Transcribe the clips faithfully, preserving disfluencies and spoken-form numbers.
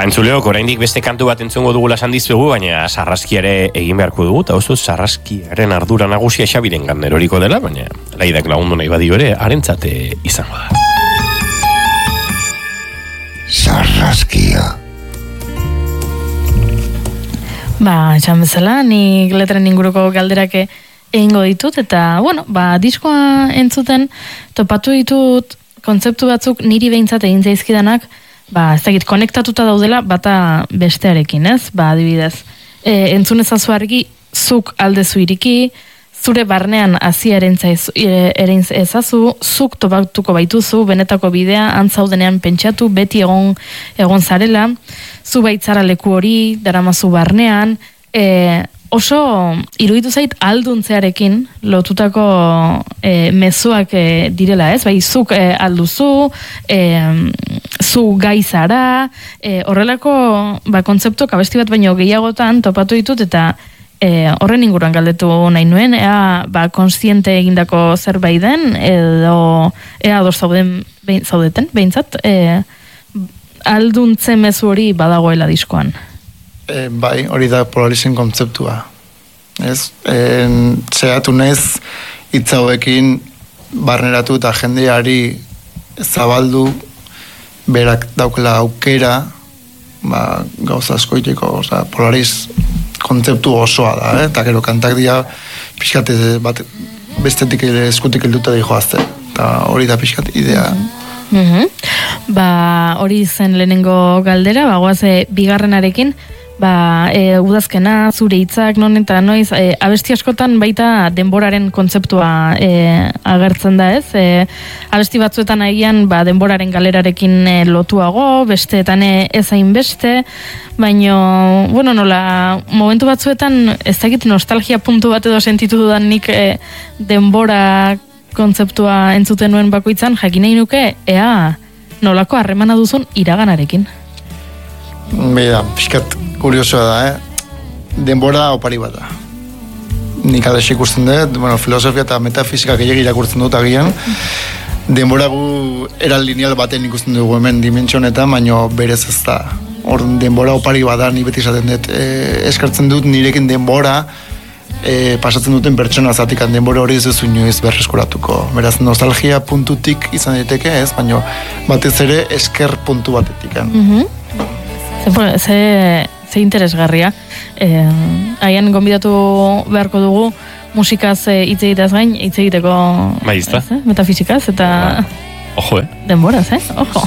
Ba, entzuleok, oraindik beste kantu bat entzungo dugula esan dizuegu, baina sarraskiare egin beharko dugu, eta oso sarraskiaren ardura nagusia Xabiren gan eroriko dela, baina Laidak lagundu nahi badio ere, harentzate izango da. Sarraskia. Ba, esan bezala, nik letren inguruko galderake egingo ditut, eta, bueno, ba, diskoa entzuten, topatu ditut kontzeptu batzuk niri behintzat egin zaizkidanak, ba, ez dakit, konektatuta daudela bata bestearekin, ez? Ba, adibidez, e, entzun ezazu argi, zuk aldezu iriki, zure barnean hasia erein ezazu, zuk topatuko baituzu, benetako bidea, antzaudenean pentsatu, beti egon egon zarela, zu baitzara leku hori, daramazu barnean, e, oso iruditu zait alduntzearekin lotutako e, mezuak e, direla, ez? Bai, zuk e, alduzu, e, zu gaizara, e, horrelako ba, kontzeptuak abesti bat baino gehiagotan topatu ditut, eta e, horren inguruan galdetu nahi nuen, ea ba, konstiente egindako zerbait den, edo ea ados zauden, behin, zaudeten, behintzat, e, alduntze mezu hori badagoela diskoan. E, bai, hori da Polarizen kontzeptua. Ez? E, zehatu nez, hitz hauekin barneratu eta jendeari zabaldu berak daukela aukera, ba, gauza askoiteko, oza, Polariz kontzeptu osoa da, eh? Eta gero kantak dira pixkat bat bestetik eskutik helduta dijoazte, eta hori da pixkat idea. Mm-hmm. Ba, hori zen lehenengo galdera, ba, goaze bigarrenarekin, ba, e, udazkena, zure hitzak, non eta noiz, e, abesti askotan baita denboraren kontzeptua e, agertzen da, ez? E, abesti batzuetan agian ba, denboraren galerarekin e, lotuago, besteetan e, ezain beste, baino, bueno, nola, momentu batzuetan ez dakit nostalgia puntu bat edo sentitu dudan nik e, denbora kontzeptua entzuten nuen bakoitzan, jakin nahi nuke, ea nolako harremana duzun iraganarekin. Beda, pixkat kuriosoa da, eh? Denbora opari bat da. Nik alex ikusten dut, bueno, filosofia eta metafizika gehiagir irakurtzen dut agian. Denbora gu eran lineal baten ikusten dugu hemen dimentsio honetan, baino berez ez da. Hor denbora opari bat da, ni beti esaten dut, e, eskartzen dut nirekin denbora, e, pasatzen duten pertsona zatikan denbora hori ez duzu inoiz berreskuratuko. Beraz, nostalgia puntutik izan daiteke ez, baino batez ere esker puntu batetik. Mm-hmm. Ze, ze, ze interesgarria. Eh, Aian gonbidatu beharko dugu musikaz hitz egiteaz gain, hitz egiteko ez, eh? Metafizikaz eta ba. Ojo, eh? Denboraz, eh? Ojo.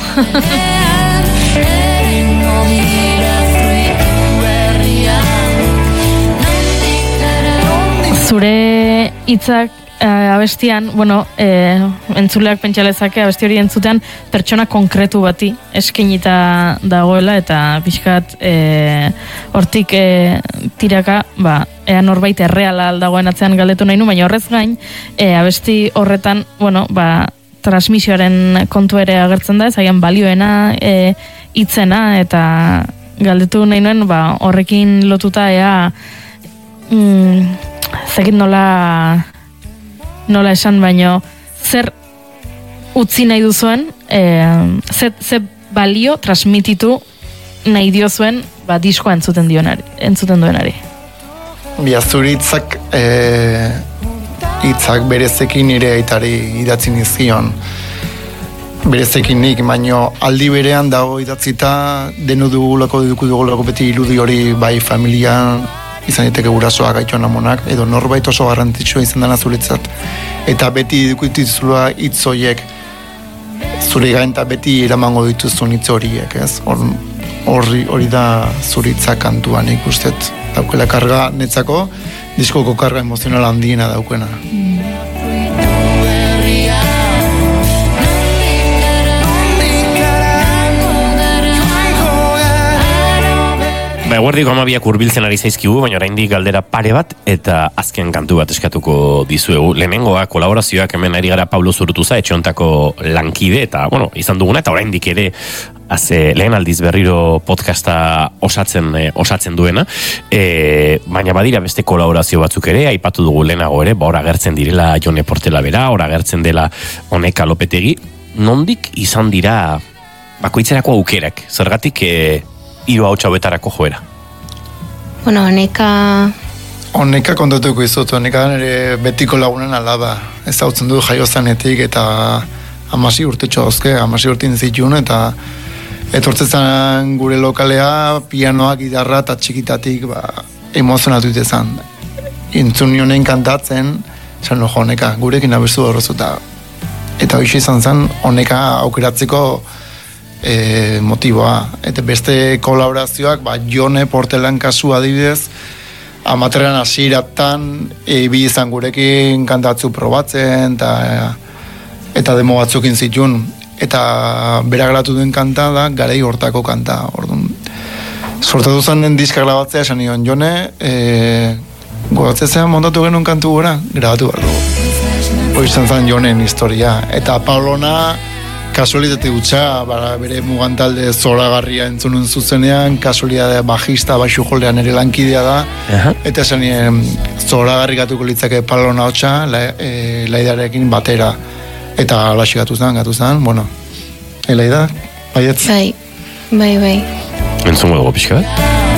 Zure hitzak abestian, bueno, e, entzuleak pentsalezake abesti hori entzutean pertsona konkretu bati eskenita dagoela eta pixkat e, hortik e, tiraka, ba, ea norbait erreala dagoen atzean galdetu nahi nu, baina horrez gain, e, abesti horretan, bueno, ba, transmisioaren kontu ere agertzen da, ez agian balioena, e, itzena, eta galdetu nahi nuen, ba, horrekin lotuta ea mm, zekit nola nola esan, baino zer utzi nahi duzuen, e, ze, ze balio transmititu nahi diozuen ba, diskoa entzuten dionari, entzuten duenari. Bia, zuri hitzak e, hitzak berezekin ere aitari idatzi nizkion. Berezekin nik, baino aldi berean dago idatzita denu dugulako, dugu dugulako beti irudi hori bai familian, izan diteke gurasoak, aitxoan amonak, edo norbait oso garrantzitsua izan dena zuretzat. Eta beti dukutizula hitz horiek zure gain eta beti eramango dituzun hitz horiek, ez? Horri hori da zure hitzak kantuan ikustet. Daukela karga netzako, diskoko karga emozionala handiena daukena. Ba, eguerdiko amabiak urbiltzen ari zaizkigu, baina oraindik galdera pare bat eta azken kantu bat eskatuko dizuegu. Lehenengoa kolaborazioak hemen ari gara Pablo Zurutuza, etxontako lankide, eta, bueno, izan duguna, eta oraindik ere haze lehen aldiz berriro podcasta osatzen, eh, osatzen duena, e, baina badira beste kolaborazio batzuk ere, aipatu dugu lehenago ere, ba, hor agertzen direla Jone Portela bera, hor agertzen dela Oneka Lopetegi, nondik izan dira bakoitzerako aukerak, zergatik e, hiru hau txauetarako joera? Bueno, neka... Honeka kontatuko izut, honeka nire betiko lagunen alaba. Ez hautzen du jaiozanetik eta amasi urtetxo hozke, amasi urtin zituen eta etortzetan gure lokalea, pianoak, gitarra eta txikitatik ba, emozionatu ditezan. Intzun nionein kantatzen, zan no, honeka, gurekin abestu horrezuta. Eta hoxe izan zen, honeka aukeratzeko e, motiboa. Eta beste kolaborazioak, ba, Jone Portelan kasu adibidez, amateran hasieratan ibili izan gurekin kantatzu probatzen eta eta demo batzukin zituen eta bera gratu duen kanta da garei hortako kanta. Orduan sortatu zen diska grabatzea esan nion Jone e, gogatzezean montatu genuen kantu gora grabatu behar dugu. Hoi izan zen Joneen historia eta Paulona kasualitate gutxa, bere mugantalde zoragarria entzunun zuzenean, kasualidade bajista, baixu joldean ere lankidea da, uh-huh. Eta esan nien, zoragarri gatuko litzake Palona hotxa, la, e, laidarekin batera, eta alaxi gatu zen, gatu zen, bueno, e, laida, baietz? Bai, bai, bai. Entzungo dugu pixka bat?